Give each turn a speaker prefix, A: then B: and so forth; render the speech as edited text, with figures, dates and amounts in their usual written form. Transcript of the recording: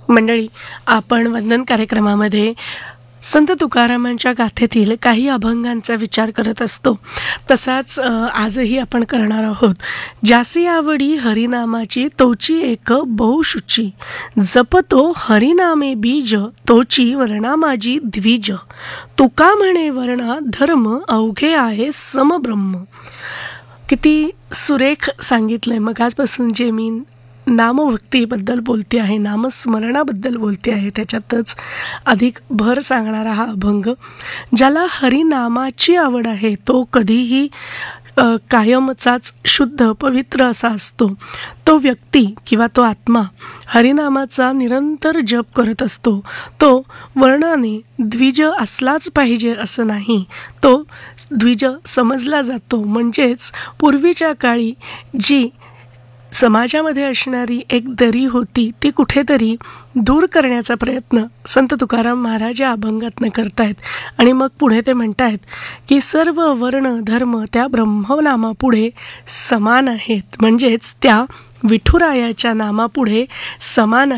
A: मंडळी, आपण वंदन कार्यक्रमामध्ये संत तुकारामांच्या गाथेतील काही अभंगांचा विचार करत असतो. तसाच आजही आपण करणार आहोत. ज्यासी आवडी हरिनामाची तोची एक बहुशुची, जपतो हरिनामे बीज तोची वर्णा माझी द्विज, तुका म्हणे वर्णा धर्म अवघे आहे समब्रह्म. किती सुरेख सांगितलंय. मग आजपासून जे मी नामभक्तीबद्दल बोलते आहे, नामस्मरणाबद्दल बोलते आहे, त्याच्यातच अधिक भर सांगणारा हा अभंग. ज्याला हरिनामाची आवड आहे तो कधीही कायमचाच शुद्ध पवित्र असा असतो. तो व्यक्ती किंवा तो आत्मा हरिनामाचा निरंतर जप करत असतो. तो वर्णाने द्विज असलाच पाहिजे असं नाही, तो द्विज समजला जातो. म्हणजेच पूर्वीच्या काळी जी समाजामध्ये असणारी एक दरी होती ती कुठेतरी दूर करण्याचा प्रयत्न संत तुकाराम महाराज या अभंगातनं करतायत. आणि मग पुढे ते म्हणतायत की सर्व वर्ण धर्म त्या ब्रह्मनामापुढे समान आहेत. म्हणजेच त्या विठुरायाच्या नामापुढे समान